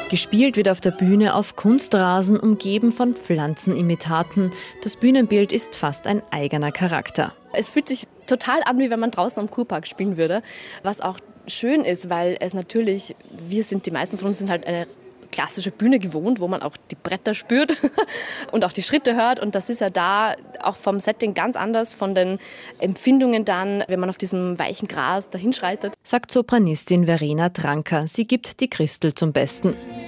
Gespielt wird auf der Bühne auf Kunstrasen, umgeben von Pflanzenimitaten. Das Bühnenbild ist fast ein eigener Charakter. Es fühlt sich total an, wie wenn man draußen am Kurpark spielen würde. Was auch schön ist, weil es natürlich, die meisten von uns sind halt eine klassische Bühne gewohnt, wo man auch die Bretter spürt und auch die Schritte hört. Und das ist ja da auch vom Setting ganz anders, von den Empfindungen dann, wenn man auf diesem weichen Gras dahinschreitet. Sagt Sopranistin Verena Tranker. Sie gibt die Christel zum Besten.